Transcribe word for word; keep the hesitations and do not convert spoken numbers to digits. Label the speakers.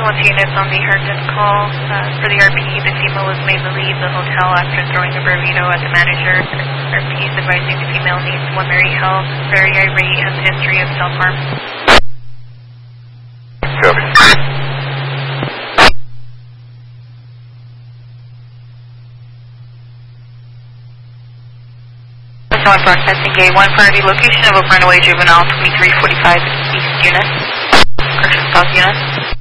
Speaker 1: Once units on the Herndon call. Uh, for the R P, the female was made to leave the hotel after throwing a burrito at the manager. R P is advising the female needs pulmonary health, very irate, has a history of self-harm.
Speaker 2: Copy.
Speaker 1: One processing gate one for the location of a runaway juvenile, twenty-three forty-five East Unit, Corrections South Unit.